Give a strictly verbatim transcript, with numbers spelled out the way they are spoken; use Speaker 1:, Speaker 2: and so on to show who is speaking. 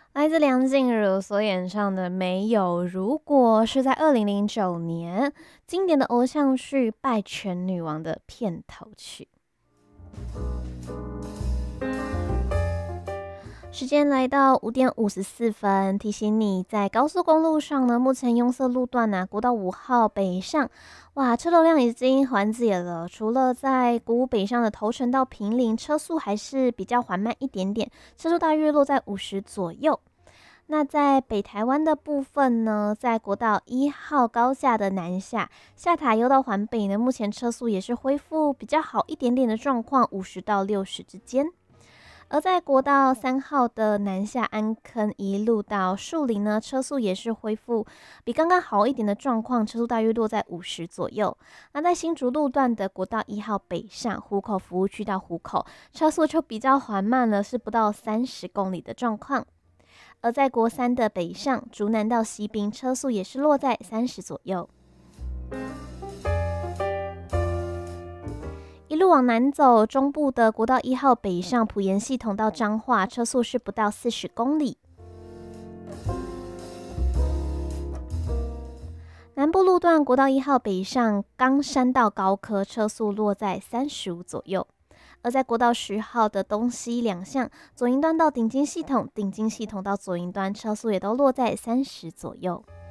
Speaker 1: 来自梁静茹所演唱的《没有如果》是在二零零九年经典的偶像剧《拜权女王》的片头曲。时间来到五点五十四分，提醒你在高速公路上呢，目前拥塞路段呢、啊，国道五号北上，哇，车流量已经缓解了。除了在国五北上的头城到平林，车速还是比较缓慢一点点，车速大约落在五十左右。那在北台湾的部分呢，在国道一号高架的南下，下塔悠到环北呢，目前车速也是恢复比较好一点点的状况，五十到六十之间。而在国道三号的南下安坑一路到树林呢，车速也是恢复比刚刚好一点的状况，车速大约落在五十左右。那在新竹路段的国道一号北上湖口服务区到湖口，车速就比较缓慢了，是不到三十公里的状况。而在国三的北上竹南到西滨，车速也是落在三十左右。一路往南走，中部的国道一号北上埔盐系统到彰化，车速是不到四十公里。南部路段国道一号北上冈山到高科，车速落在三十五左右。而在国道十号的东西两项，左营端到顶金系统，顶金系统到左营端，车速也都落在三十左右。